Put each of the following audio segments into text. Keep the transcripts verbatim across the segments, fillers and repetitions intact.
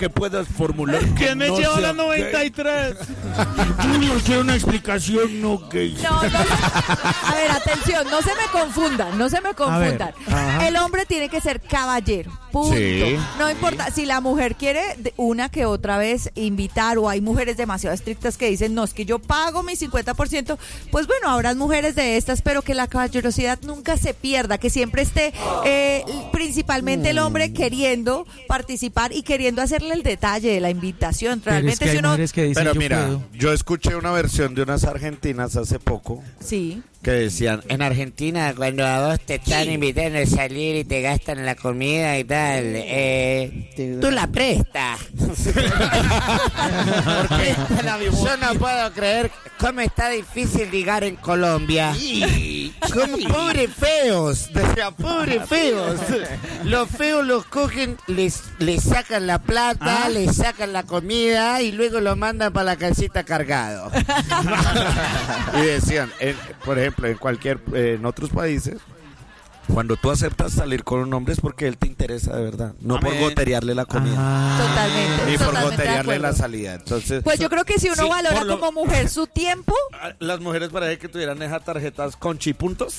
que puedas formular. ¿Quién me no lleva sea la noventa y tres? Junior, quiero una explicación no gay. No, no, a ver, atención, no se me confundan, no se me confundan. El hombre tiene que ser caballero, punto. Sí. No importa, si la mujer quiere de una que otra vez invitar, o hay mujeres demasiado estrictas que dicen, no, es que yo pago mi cincuenta por ciento, pues bueno, habrán mujeres de estas, pero que la caballerosidad nunca se pierda, que siempre esté eh, principalmente el hombre queriendo participar y queriendo hacerle el detalle de la invitación. Realmente es que si uno... que dicen, Pero yo mira, puedo. yo escuché una versión de unas argentinas hace poco Sí. que decían, En Argentina, cuando a vos te están invitando a salir y te gastan la comida y tal, eh, tú la prestas. Porque yo no puedo creer cómo está difícil ligar en Colombia. Como pobres feos, decía, pobres feos. Los feos los cogen, les, les sacan la plata, les sacan la comida y luego lo mandan para la casita cargado. y decían, en- por ejemplo, en cualquier, eh, en otros países, cuando tú aceptas salir con un hombre es porque él te interesa de verdad, no por Amén. goterearle la comida, Ah, Totalmente. ni por totalmente de goterearle acuerdo. la salida. Entonces, Pues yo creo que si uno Sí, valora por lo- como mujer su tiempo, a- las mujeres parece que tuvieran esas tarjetas con chipuntos.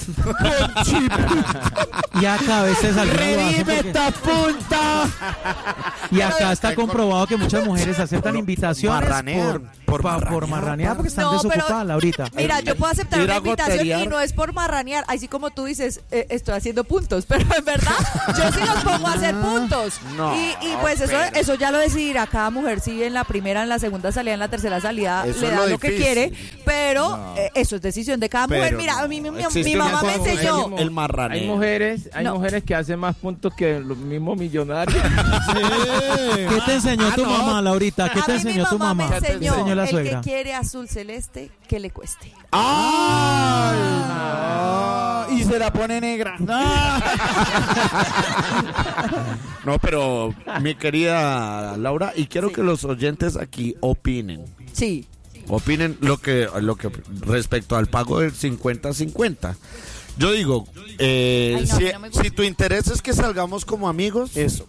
y acá a veces algunas lo hacen porque- punta! y acá está comprobado que muchas mujeres aceptan invitaciones marranear, por, por pa- marranear, por marranear porque están No, pero- desocupadas, Laurita. mira, yo puedo aceptar Ir una a invitación goterear. y no es por marranear, así como tú dices, eh, estoy haciendo puntos, pero en verdad yo sí los pongo a hacer puntos. No, y, y pues eso, pero- eso ya lo decidirá cada mujer, si en la primera, en la segunda salida, en la tercera salida Eso le es da lo lo que difícil. quiere, pero No. eh, eso es decisión de cada mujer. Pero Mira, no, a mí mi, mi- existe mi una mamá me cosa, enseñó. el marraneo. Hay mujeres, hay No. mujeres que hacen más puntos que los mismos millonarios. ¿Qué te enseñó Ah, tu no. mamá, Laurita? ¿Qué A te mí enseñó mi tu mamá mamá? me ¿Qué te enseñó, enseñó la el suegra? que quiere azul celeste, que le cueste. ¡Ay! Ah, y se la pone negra. No, pero mi querida Laura, y quiero que los oyentes aquí opinen. Sí. Opinen lo que, lo que respecto al pago del cincuenta cincuenta. Yo digo, eh, Ay, no, a si, mí no me gusta. si tu interés es que salgamos como amigos, eso.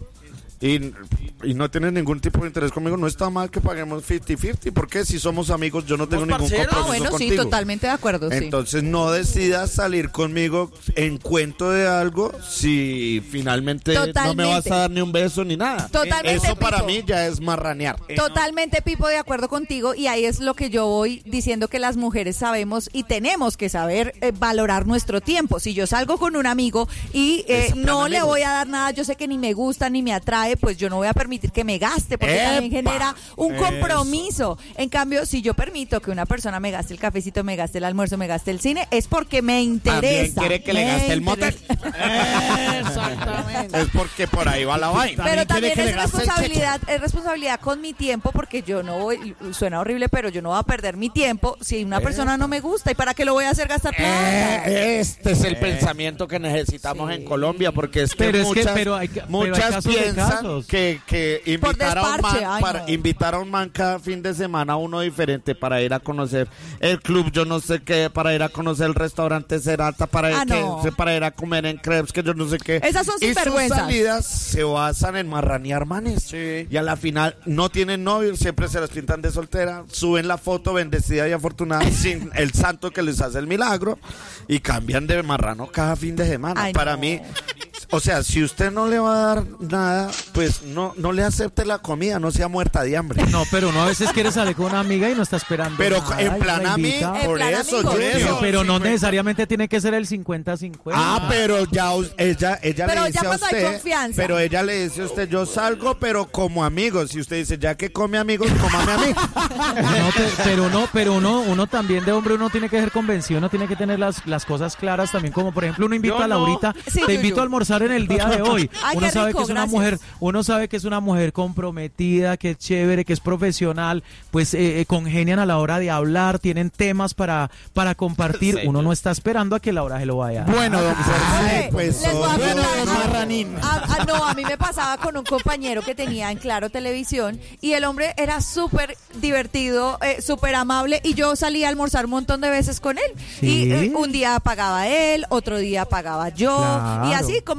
Y, y no tienes ningún tipo de interés conmigo, no está mal que paguemos cincuenta cincuenta, porque si somos amigos yo no tengo ningún parceros. compromiso Ah, bueno, contigo. sí, totalmente de acuerdo, sí. Entonces no decidas salir conmigo en cuento de algo si finalmente no me Totalmente. vas a dar ni un beso ni nada. Totalmente, Eso para Pipo. mí ya es marranear. Totalmente, Pipo, de acuerdo contigo, y ahí es lo que yo voy diciendo, que las mujeres sabemos y tenemos que saber eh, valorar nuestro tiempo. Si yo salgo con un amigo y eh, Ese plan no le amigos. voy a dar nada, yo sé que ni me gusta ni me atrae, pues yo no voy a permitir que me gaste, porque también ¡Epa! genera un compromiso. En cambio, si yo permito que una persona me gaste el cafecito, me gaste el almuerzo, me gaste el cine, es porque me interesa. quiere que le me gaste el motel. interesa. Exactamente. Es porque por ahí va la vaina. Pero También también quiere que es le gaste el responsabilidad, es responsabilidad con mi tiempo, porque yo no voy, suena horrible, pero yo no voy a perder mi tiempo si una persona no me gusta. ¿Y para qué lo voy a hacer gastar plata? Eh, este es el pensamiento que necesitamos Sí. en Colombia, porque es que Pero es que- muchas, pero hay ca- pero hay muchas casos de piensan casos. que, que invitar, a un desparche, man, ay, para, no. invitar a un man cada fin de semana, uno diferente, para ir a conocer el club, yo no sé qué, para ir a conocer el restaurante Serata, para ir, Ah, que- no. para ir a comer en crepes, que yo no sé qué. Esas son Y sus sinvergüenzas. salidas se basan en marranear manes. Y a la final no tienen novio, siempre se las pintan de soltera, suben la foto bendecida y afortunada sin el santo que les hace el milagro y cambian de marrano cada fin de semana. Ay, Para no. mí, o sea, si usted no le va a dar nada, pues no, no le acepte la comida, no sea muerta de hambre. No, pero uno a veces quiere salir con una amiga y no está esperando Pero nada, en y plan la a mí, invita. En por plan eso, amigo. yo Pero, pero no cincuenta. necesariamente tiene que ser el cincuenta cincuenta. Ah, pero ya us- ella, ella Pero le ya dice a cuando hay usted, confianza. pero ella le dice a usted, yo salgo, pero como amigos. Y usted dice, ya que come amigos, cómame a mí. No, pe- pero no, pero uno, uno también de hombre, uno tiene que ser convencido, uno tiene que tener las, las cosas claras también, como por ejemplo uno invita Yo a no. Laurita, Sí, te Yuyu. invito a almorzar en el día de hoy. Ay, uno qué sabe rico, que es una gracias. mujer, uno sabe que es una mujer comprometida, que es chévere, que es profesional, pues eh, eh, congenian a la hora de hablar, tienen temas para, para compartir, uno no está esperando a que Laura se lo vaya. Bueno, don Ay, Oye, pues, les voy a bueno, contar don algo. Marranín. Ah, ah, no, a mí me pasaba con un compañero que tenía en Claro Televisión y el hombre era súper divertido, eh, súper amable, y yo salía a almorzar un montón de veces con él. ¿Sí? Y eh, un día pagaba él, otro día pagaba yo, Claro. y así como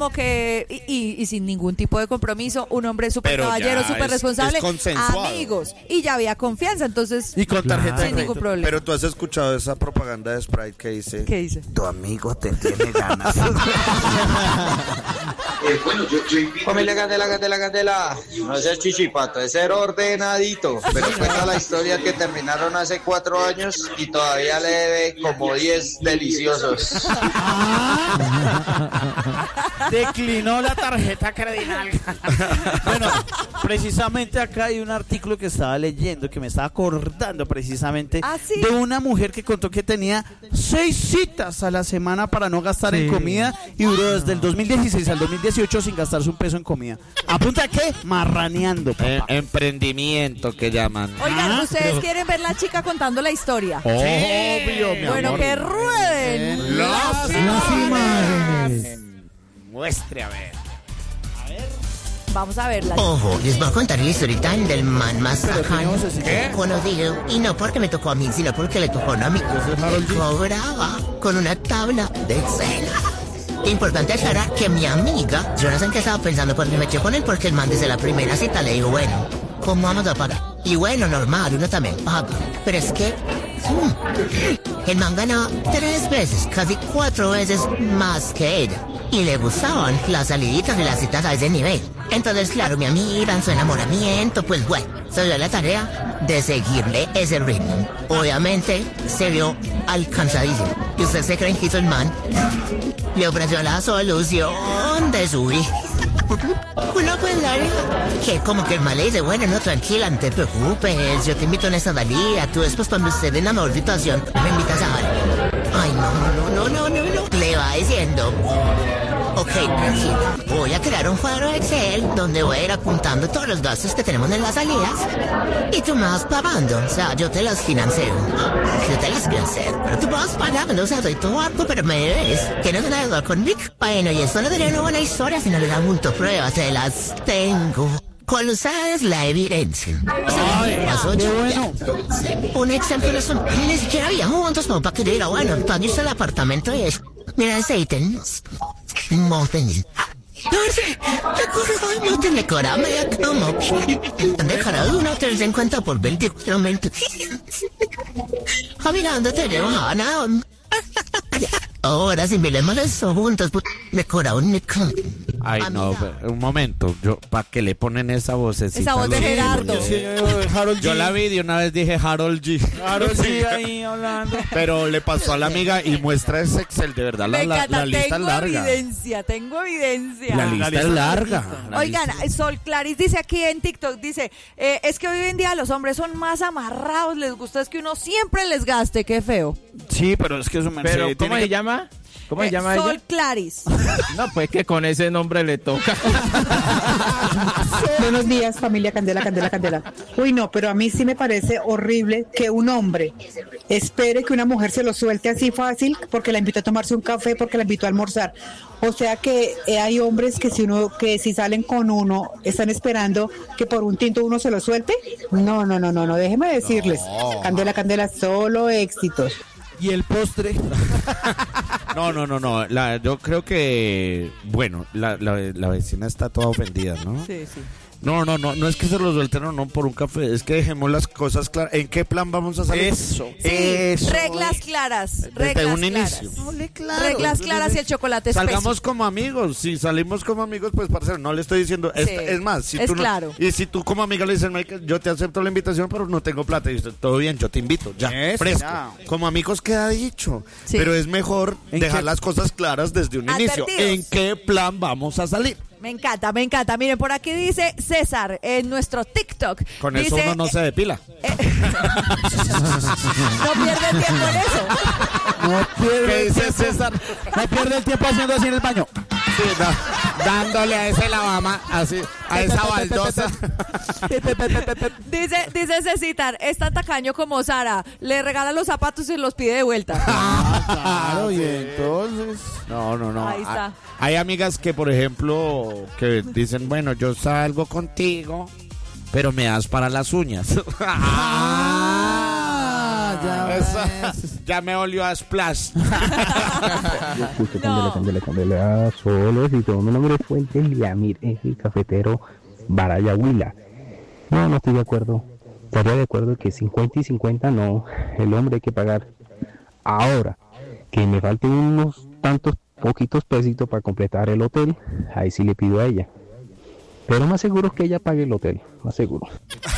como que, y, y, y sin ningún tipo de compromiso, un hombre súper Pero caballero, ya súper es- responsable, es consensuado. amigos, y ya había confianza, entonces, Y con tarjeta de sin ningún crédito. problema. Pero tú has escuchado esa propaganda de Sprite que dice, ¿Qué dice? tu amigo te tiene ganas. Familia Candela, Candela, Candela. No seas chichipato, es ser ordenadito. Pero cuenta la historia que terminaron hace cuatro años y todavía le debe como diez deliciosos. Declinó la tarjeta credital. Bueno, precisamente acá hay un artículo que estaba leyendo que me estaba acordando precisamente ¿Ah, sí? de una mujer que contó que tenía seis citas a la semana para no gastar Sí. en comida y duró desde el dos mil dieciséis al dos mil dieciocho sin gastarse un peso en comida. ¿A punta de qué? Marraneando, Eh, papá. emprendimiento que llaman. Oigan, Ah, ¿ustedes pero- quieren ver la chica contando la historia? Obvio, mi Bueno, amor. que rueden Las Las imágenes. Muestre a ver. Vamos a verla. Ojo, les voy a contar la historita del man más bacano, ¿Qué? conocido, y no porque me tocó a mí, sino porque le tocó a un amigo. Cobraba con una tabla de Excel. Importante aclarar que mi amiga, yo no sé en qué estaba pensando cuando me metí con él, porque el man desde la primera cita le dijo, bueno, ¿cómo vamos a pagar? Y bueno, normal, uno también paga. Pero es que mm, el man ganaba tres veces, casi cuatro veces más que ella. Y le gustaban las saliditas y las citas a ese nivel. Entonces, claro, mi amiga en su enamoramiento, pues bueno, se dio la tarea de seguirle ese ritmo. Obviamente, se vio alcanzadísimo. ¿Y ustedes se creen que hizo el man? Le ofreció la solución de su vida. Uno pues larga, que como que el man le dice, bueno, no, tranquila, no te preocupes, yo te invito en esta salida, tú después cuando estés en la mejor situación, me invitas a algo. Ay, no, no, no, no, no, no, le va diciendo, ok, tranquila, voy a crear un cuadro de Excel donde voy a ir apuntando todos los gastos que tenemos en las salidas y tú me vas pagando, o sea, yo te las financio, yo te las financio, pero tú me vas pagando, o sea, soy tu barco, pero me debes, que no te la debo conmigo. Bueno, y esto no sería una buena historia si no le dan mucho pruebas, se las tengo. Con ustedes la evidencia. Ay, qué bueno. Un ejemplo no son, ni siquiera viajamos juntos como para que yo diga, bueno, pague usted el apartamento y eso. Mira ese ítem. Monten. Monten de cora, media como. Dejado una tres cincuenta por veinticuatro minutos. Caminando tenemos nada. Ahora si me le molesto juntos, me cora un micro. Ay, no, pero, un momento. Yo, ¿para qué le ponen esa vocecita? Esa voz de a los Gerardo. niños? Sí, eh, Harold Yo G. la vi de una vez dije Harold G. Harold G ahí hablando. Pero le pasó a la amiga y muestra ese Excel, de verdad, la, Me la, encanta, la lista es tengo larga. evidencia, tengo evidencia. La lista es larga. La Oigan, lista- Sol Claris dice aquí en TikTok, dice, eh, es que hoy en día los hombres son más amarrados, les gusta es que uno siempre les gaste, qué feo. Sí, pero es que su merced Pero, tiene ¿cómo que- se llama? ¿Cómo se Eh, llama Sol ella? Claris. No, pues que con ese nombre le toca. Buenos días, familia Candela, Candela, Candela. Uy, no, pero a mí sí me parece horrible que un hombre espere que una mujer se lo suelte así fácil porque la invitó a tomarse un café, porque la invitó a almorzar. O sea que eh, hay hombres que si uno, que si salen con uno, están esperando que por un tinto uno se lo suelte. No, no, no, no, no, déjeme decirles. Candela, Candela, solo éxitos. Y el postre. No, no, no, no. La, yo creo que, bueno, la, la, la vecina está toda ofendida, ¿no? Sí, sí. No, no, no, no es que se lo suelten o no por un café, es que dejemos las cosas claras. ¿En qué plan vamos a salir? Eso. Sí, Eso reglas claras. Desde Reglas un claras. inicio. Reglas claras y el chocolate espeso. Salgamos como amigos. Si salimos como amigos, pues parcero, no le estoy diciendo. Es, Sí, es más, si es tú no- claro. y si tú como amiga le dices, "Marica, yo te acepto la invitación, pero no tengo plata", y usted, todo bien, yo te invito, ya, Eso, fresco. ya. Como amigos queda dicho. Sí. Pero es mejor ¿En dejar qué? las cosas claras desde un inicio. Advertidos. ¿En qué plan vamos a salir? Me encanta, me encanta. Miren, por aquí dice César en nuestro TikTok. Con eso dice, uno no se depila. No pierde tiempo en eso. No pierde, ¿Qué el dice tiempo, César? no pierde el tiempo haciendo así en el baño. Sí, da- dándole a ese lavama, así, a esa baldosa. Dice, dice Cecitar, es tan tacaño como Sara. Le regala los zapatos y los pide de vuelta. Claro, y entonces. No, no, no. Ahí está. Ah, Hay amigas que, por ejemplo, que dicen, bueno, yo salgo contigo, pero me das para las uñas. Ah, ya. Esa- ya me olió a Splash. Yo escucho Candela, Candela, Candela, solo si todo mi nombre es Fuentes Liamir, es el cafetero Baraya Huila. No, no estoy de acuerdo. Estaría de acuerdo que cincuenta y cincuenta no, el hombre hay que pagar. Ahora, que me falten unos tantos poquitos pesitos para completar el hotel, ahí sí le pido a ella. Pero más seguro es que ella pague el hotel, más seguro.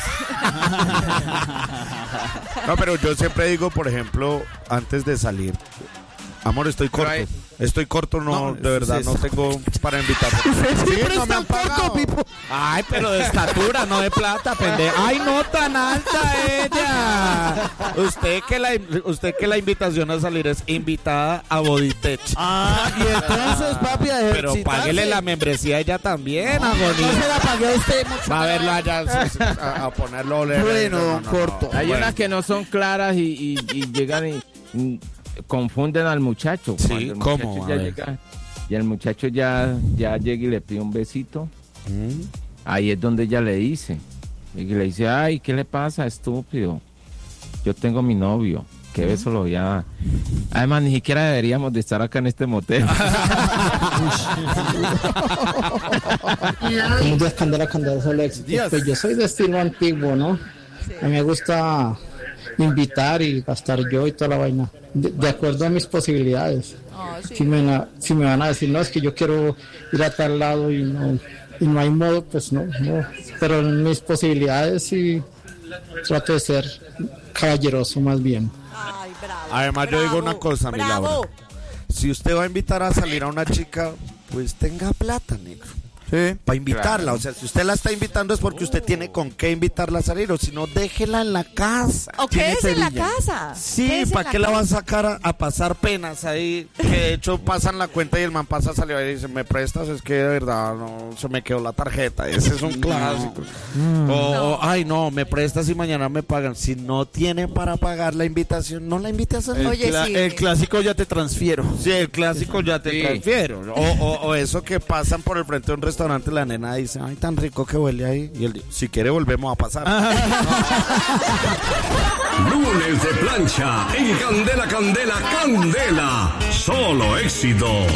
No, pero yo siempre digo, por ejemplo, antes de salir, amor, estoy corto. hay- Estoy corto, no, No, de verdad, sí, no sí. tengo para invitarte. Sí, no me han pagado. Ay, pero de estatura, no de plata, pendejo. Ay, no tan alta ella. Usted que la usted que la invitación a salir es invitada a Bodytech. Ah, y entonces, papi, a Pero páguele la membresía a ella también, No agonía. se la pagué a usted mucho. Va a verlo allá, sí, sí, a, a ponerlo a oler. Bueno, No, no, no, corto. no. Hay Bueno. unas que no son claras y, y- y llegan y mm, confunden al muchacho. Sí, Cuando el ¿cómo? muchacho A ya ver. llega, y el muchacho ya, ya llega y le pide un besito. Mm. Ahí es donde ella le dice. Y le dice, ay, ¿qué le pasa, estúpido? Yo tengo mi novio. ¿Qué beso lo voy a dar? Además, ni siquiera deberíamos de estar acá en este motel. Buenos días, Candela, Candela, solo éxito. Días. Pues yo soy de estilo antiguo, ¿no? A mí me gusta invitar y gastar yo y toda la vaina, de, de acuerdo a mis posibilidades. Ah, sí. Si me, na- si me van a decir, no, es que yo quiero ir a tal lado y no, y no hay modo, pues no, no. Pero en mis posibilidades sí trato de ser caballeroso más bien. Ay, bravo. Además, yo digo bravo, una cosa, mi bravo. Laura. Si usted va a invitar a salir a una chica, pues tenga plata, negro. Sí. Para invitarla. Claro. O sea, si usted la está invitando es porque usted tiene con qué invitarla a salir. O si no, déjela en la casa. ¿O Tiene quédese en la perilla. casa? Sí, Quédese ¿para en qué la va a casa. sacar a, a pasar penas ahí? Que de hecho pasan la cuenta y el man pasa a salir y dice, ¿me prestas? Es que de verdad no se me quedó la tarjeta. Ese es un clásico. O, o, ay, no, me prestas y mañana me pagan. Si no tienen para pagar la invitación, no la invites a salir. El, Oye, cla- sí. el clásico ya te transfiero. Sí, el clásico ya te Sí. transfiero. O, o, o eso que pasan por el frente de un restaurante, la nena dice, ay, tan rico que huele ahí. Y él dice, si quiere volvemos a pasar. Lunes de plancha en Candela, Candela, Candela. Solo éxito.